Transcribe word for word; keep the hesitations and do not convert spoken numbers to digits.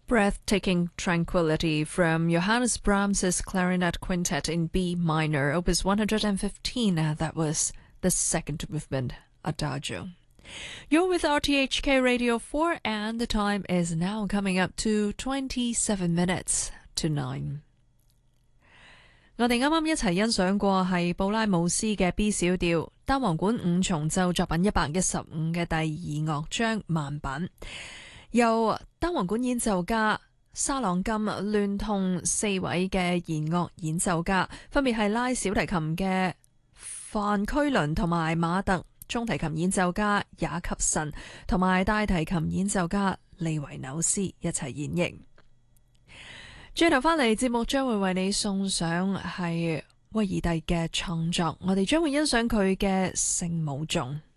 Breathtaking Tranquility from Johannes Brahms's Clarinet Quintet in B minor, Opus one hundred fifteen. Uh, that was the second movement, Adagio. You're with R T H K Radio four, and the time is now coming up to twenty-seven minutes to nine. 我哋啱啱一齊欣賞過係布拉姆斯嘅 B 小調單簧管五重奏作品一百一十五嘅第二樂章慢板，由單簧管演奏家沙朗金聯同四位嘅弦樂演奏家，分別係拉小提琴嘅范區倫同埋馬特，中提琴演奏家雅及臣同埋大提琴演奏家利維紐斯一齊演繹。轉頭返嚟節目將會為你送上係威爾第嘅創作，我哋將會欣賞佢嘅聖母頌。